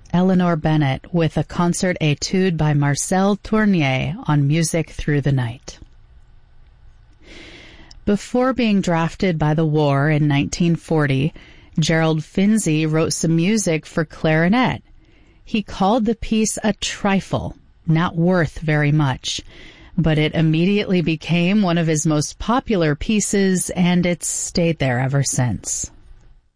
Eleanor Bennett with a concert etude by Marcel Tournier on Music Through the Night. Before being drafted by the war in 1940, Gerald Finzi wrote some music for clarinet. He called the piece a trifle, not worth very much, but it immediately became one of his most popular pieces, and it's stayed there ever since.